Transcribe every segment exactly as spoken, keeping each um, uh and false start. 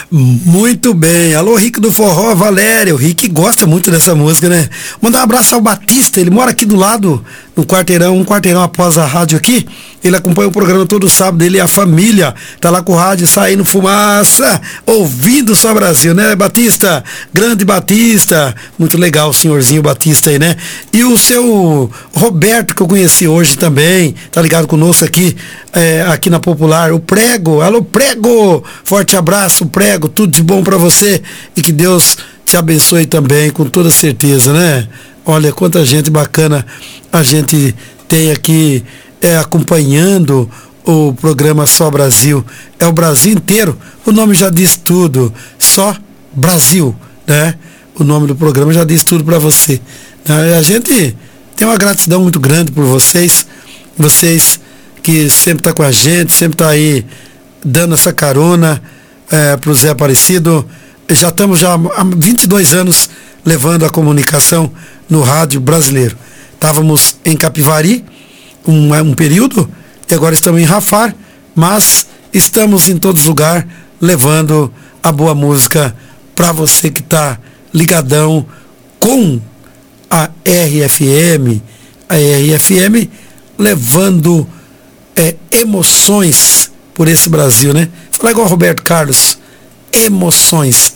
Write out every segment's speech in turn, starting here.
Muito bem. Alô, Rick do Forró, Valéria. O Rick gosta muito dessa música, né? Mandar um abraço ao Batista, ele mora aqui do lado, no quarteirão, um quarteirão após a rádio aqui. Ele acompanha o programa todo sábado, ele e a família. Tá lá com o rádio saindo fumaça, ouvindo só Brasil, né, Batista? Grande Batista. Muito legal o senhorzinho Batista aí, né? E o seu Roberto, que eu conheci hoje também, tá ligado conosco aqui, é, aqui na Popular. O Prego, alô Prego, forte abraço Prego, tudo de bom pra você e que Deus te abençoe também, com toda certeza, né? Olha quanta gente bacana a gente tem aqui é, acompanhando o programa Só Brasil. É o Brasil inteiro, o nome já diz tudo, Só Brasil, né? O nome do programa já diz tudo pra você. A gente tem uma gratidão muito grande por vocês, vocês que sempre tá com a gente, sempre tá aí dando essa carona é, pro Zé Aparecido. Já estamos já há vinte e dois anos levando a comunicação no rádio brasileiro. Estávamos em Capivari um, um período e agora estamos em Rafar, mas estamos em todos os lugares levando a boa música para você que está ligadão com a R F M, a R F M levando é, emoções por esse Brasil, né? Fala igual Roberto Carlos, emoções.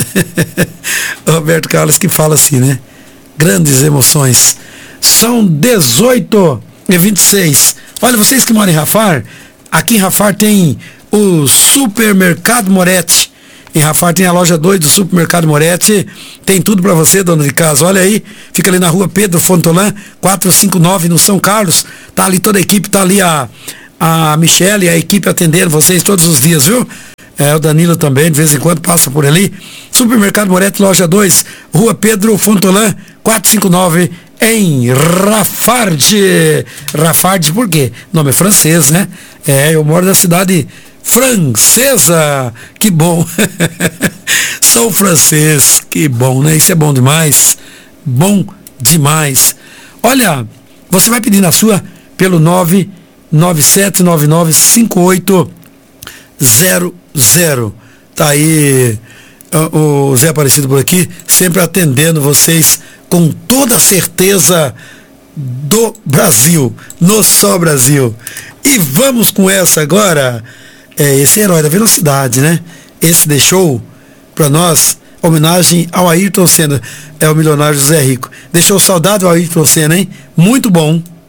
Roberto Carlos que fala assim, né? Grandes emoções. São dezoito e vinte e seis. Olha, vocês que moram em Rafar, aqui em Rafar tem o Supermercado Moretti. Em Rafar tem a loja dois do Supermercado Moretti. Tem tudo para você, dona de casa. Olha aí, fica ali na rua Pedro Fontolan, quatrocentos e cinquenta e nove, no São Carlos. Tá ali toda a equipe, tá ali a, a Michele e a equipe atendendo vocês todos os dias, viu? É, o Danilo também, de vez em quando passa por ali. Supermercado Moretti, loja dois, rua Pedro Fontolan, quatrocentos e cinquenta e nove, em Rafard. Rafard por quê? Nome é francês, né? É, eu moro na cidade francesa. Que bom. Sou francês, que bom, né? Isso é bom demais. Bom demais. Olha, você vai pedir na sua pelo nove nove sete nove nove cinco oito zero zero. Tá aí o Zé Aparecido por aqui, sempre atendendo vocês com toda a certeza do Brasil, no Só Brasil. E vamos com essa agora. É, esse herói da velocidade, né? Esse deixou para nós homenagem ao Ayrton Senna. É o milionário José Rico. Deixou saudade ao Ayrton Senna, hein? Muito bom.